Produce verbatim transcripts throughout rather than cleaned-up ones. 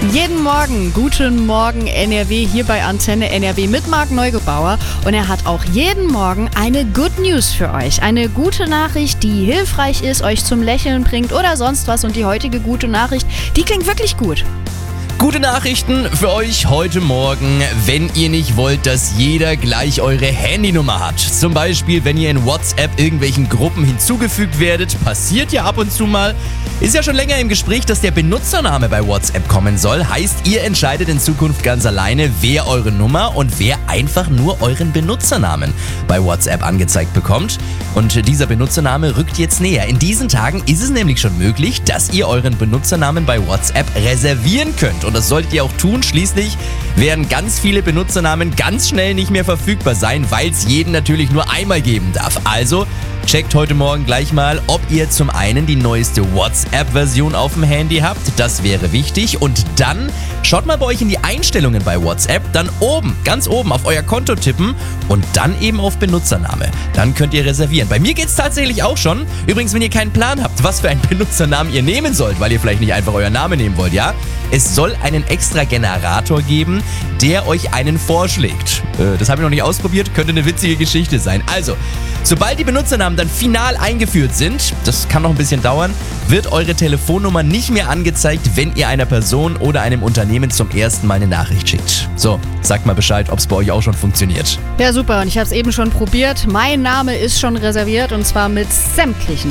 Jeden Morgen, guten Morgen N R W hier bei Antenne N R W mit Marc Neugebauer. Und er hat auch jeden Morgen eine Good News für euch. Eine gute Nachricht, die hilfreich ist, euch zum Lächeln bringt oder sonst was. Und die heutige gute Nachricht, die klingt wirklich gut. Gute Nachrichten für euch heute Morgen, wenn ihr nicht wollt, dass jeder gleich eure Handynummer hat. Zum Beispiel, wenn ihr in WhatsApp irgendwelchen Gruppen hinzugefügt werdet, passiert ja ab und zu mal. Ist ja schon länger im Gespräch, dass der Benutzername bei WhatsApp kommen soll. Heißt, ihr entscheidet in Zukunft ganz alleine, wer eure Nummer und wer einfach nur euren Benutzernamen bei WhatsApp angezeigt bekommt. Und dieser Benutzername rückt jetzt näher. In diesen Tagen ist es nämlich schon möglich, dass ihr euren Benutzernamen bei WhatsApp reservieren könnt. Und das solltet ihr auch tun. Schließlich werden ganz viele Benutzernamen ganz schnell nicht mehr verfügbar sein, weil es jeden natürlich nur einmal geben darf. Also checkt heute Morgen gleich mal, ob ihr zum einen die neueste WhatsApp-Version auf dem Handy habt. Das wäre wichtig. Und dann schaut mal bei euch in die Einstellungen bei WhatsApp. Dann oben, ganz oben auf euer Konto tippen und dann eben auf Benutzername. Dann könnt ihr reservieren. Bei mir geht's tatsächlich auch schon. Übrigens, wenn ihr keinen Plan habt, was für einen Benutzernamen ihr nehmen sollt, weil ihr vielleicht nicht einfach euren Namen nehmen wollt, ja? Es soll einen extra Generator geben, der euch einen vorschlägt. Äh, das habe ich noch nicht ausprobiert, könnte eine witzige Geschichte sein. Also, sobald die Benutzernamen dann final eingeführt sind, das kann noch ein bisschen dauern, wird eure Telefonnummer nicht mehr angezeigt, wenn ihr einer Person oder einem Unternehmen zum ersten Mal eine Nachricht schickt. So, sagt mal Bescheid, ob es bei euch auch schon funktioniert. Ja, super. Und ich habe es eben schon probiert. Mein Name ist schon reserviert und zwar mit sämtlichen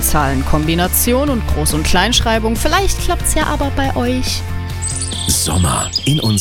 Zahlenkombinationen und Groß- und Kleinschreibung. Vielleicht klappt es ja aber bei euch. Sommer in unserer